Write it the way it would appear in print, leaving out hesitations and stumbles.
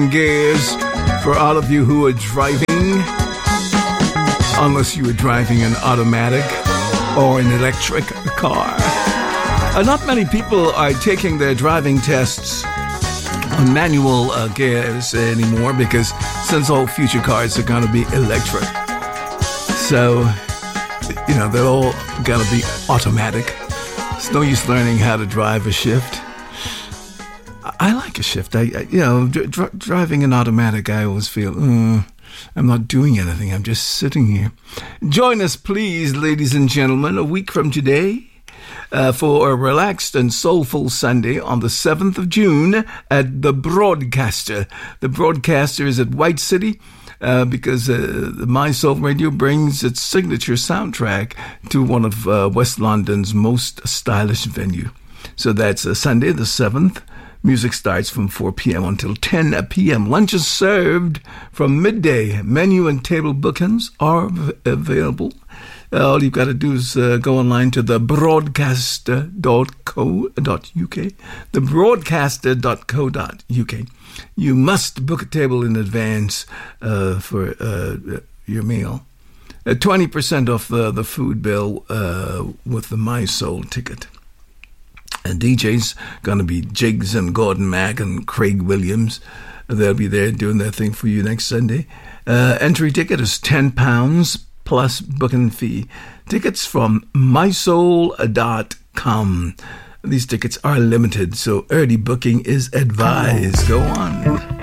gears for all of you who are driving, unless you are driving an automatic or an electric car. Not many people are taking their driving tests on manual gears anymore, because since all future cars are going to be electric, so they're all going to be automatic. It's no use learning how to drive a shift. I like a shift. Driving an automatic, I always feel, I'm not doing anything. I'm just sitting here. Join us, please, ladies and gentlemen, a week from today for a relaxed and soulful Sunday on the 7th of June at the Broadcaster. The Broadcaster is at White City because the My Soul Radio brings its signature soundtrack to one of West London's most stylish venue. So that's Sunday the 7th. Music starts from 4 p.m. until 10 p.m. Lunch is served from midday. Menu and table bookings are available. All you've got to do is go online to thebroadcaster.co.uk. Thebroadcaster.co.uk. You must book a table in advance for your meal. 20% off the food bill with the My Soul ticket. And DJ's going to be Jigs and Gordon Mack and Craig Williams. They'll be there doing their thing for you next Sunday. Entry ticket is £10 plus booking fee. Tickets from mysoul.com. These tickets are limited, so early booking is advised. Go on.